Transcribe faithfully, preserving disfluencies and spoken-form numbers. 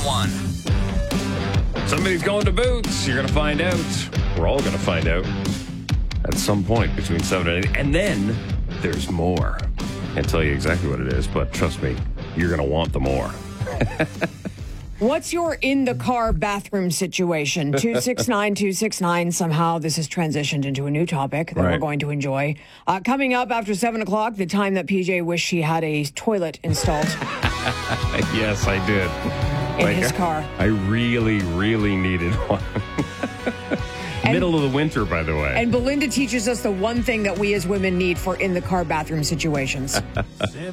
one. Somebody's going to Boots. You're going to find out. We're all going to find out at some point between seven and eight. And then there's more. Can't tell you exactly what it is, but trust me, you're going to want the more. What's your in-the-car bathroom situation? two six nine, two six nine. Somehow this has transitioned into a new topic that Right. we're going to enjoy. Uh, coming up after seven o'clock, the time that P J wished he had a toilet installed Yes, I did. in Like, his car. I really, really needed one. And- Middle of the winter, by the way. And Belinda teaches us the one thing that we as women need for in-the-car bathroom situations.